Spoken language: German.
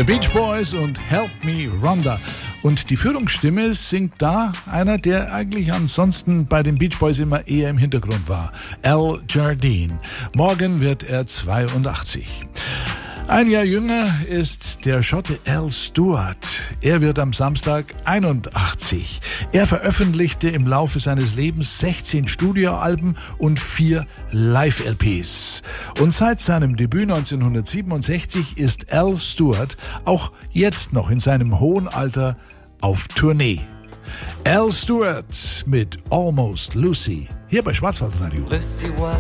The Beach Boys und Help Me Rhonda. Und die Führungsstimme singt da einer, der eigentlich ansonsten bei den Beach Boys immer eher im Hintergrund war. Al Jardine. Morgen wird er 82. Ein Jahr jünger ist der Schotte Al Stewart. Er wird am Samstag 81. Er veröffentlichte im Laufe seines Lebens 16 Studioalben und 4 Live-LPs. Und seit seinem Debüt 1967 ist Al Stewart auch jetzt noch in seinem hohen Alter auf Tournee. Al Stewart mit Almost Lucy, hier bei Schwarzwaldradio. Lucy, what